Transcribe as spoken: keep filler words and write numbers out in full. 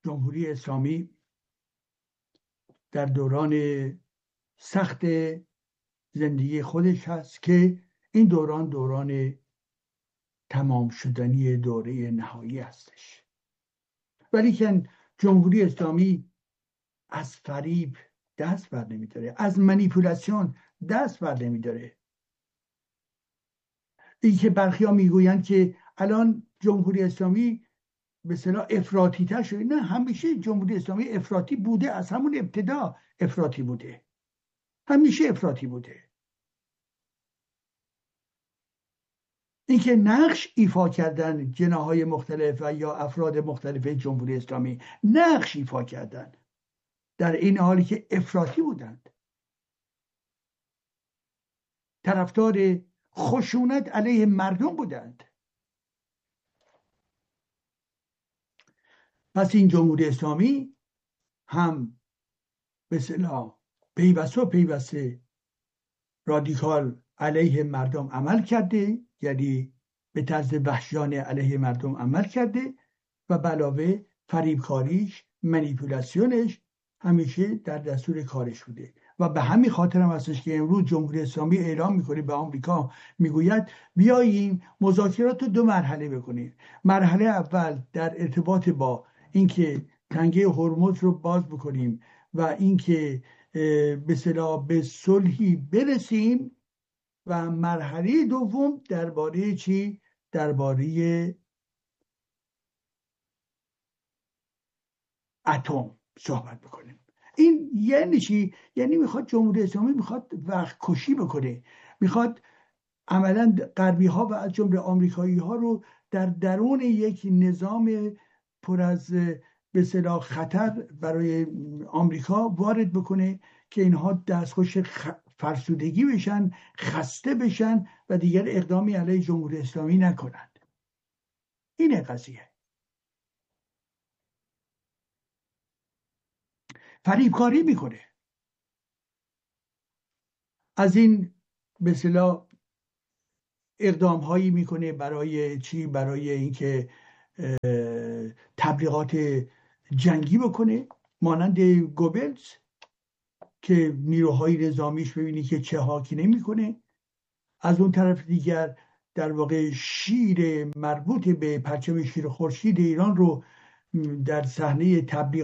جمهوری اسلامی در دوران سخت زندگی خودش هست که این دوران دوران تمام شدنی دوره نهایی هستش، ولی که جمهوری اسلامی از فریب دست بر نمیداره، از منیپولاسیون دست بر نمیداره. این که برخی ها میگویند که الان جمهوری اسلامی به اصطلاح افراطی تر شده، نه، همیشه جمهوری اسلامی افراطی بوده، از همون ابتدا افراطی بوده، همیشه افراطی بوده. اینکه نقش ایفا کردن جناح‌های مختلف و یا افراد مختلف جمهوری اسلامی نقش ایفا کردن در این حالی که افراطی بودند، طرفدار خشونت علیه مردم بودند. پس این جمهوری اسلامی هم به اصطلاح پیوسته و پیوسته رادیکال علیه مردم عمل کرده، یعنی به طرز وحشیانه علیه مردم عمل کرده و به علاوه فریبکاریش، منیپولاسیونش همیشه در دستور کارش بوده و به همین خاطر هم هستش که امروز جمهوری اسلامی اعلام میکنه به آمریکا، میگوید بیاییم مذاکرات رو دو مرحله بکنیم. مرحله اول در ارتباط با اینکه تنگه هرمز رو باز بکنیم و اینکه به اصطلاح به صلحی برسیم، و مرحله دوم درباره چی؟ درباره اتم صحبت بکنیم. این یعنی چی؟ یعنی میخواد جمهوری اسلامی میخواد وقت کشی بکنه، میخواد عملا غربی ها و از جمله آمریکایی ها رو در درون یک نظام پر از به اصطلاح خطر برای آمریکا وارد بکنه که اینها دستخوش فرسودگی بشن، خسته بشن و دیگر اقدامی علیه جمهوری اسلامی نکنند. اینه قضیه. فریبکاری میکنه، از این به اصطلاح اقدام هایی میکنه برای چی؟ برای اینکه تبلیغات جنگی بکنه، مانند گوبلز که نیروهای نظامیش ببینی که چه حاکی نمیکنه. از اون طرف دیگر در واقع شیر مربوط به پرچم شیر خورشید ایران رو در صحنه تبلیغ